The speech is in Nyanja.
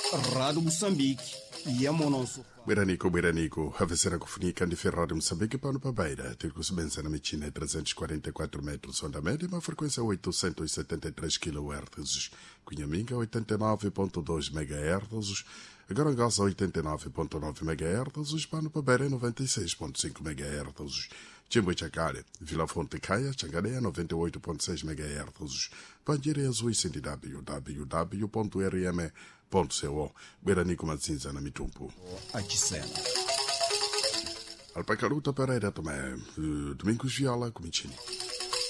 Rádio Moçambique e a Mononso. Bweranico, havesera kufunika ndi Rádio Moçambique pano pa Beira, ter kusibenza na michina 344 metros onda média, uma frequência 873 kHz, Cunhaminga 89.2 MHz, Garangosa 89.9 MHz, pano pa Beira 96.5 MHz, Chimboichacare, Vila Fonte Caia, Changadeia 98.6 MHz, Pandirezo e www.rm.co, Bweranico Mazinza na Mitumpu. Achisena. Alpacaruta Pereira também, Domingos Viola, Comichini.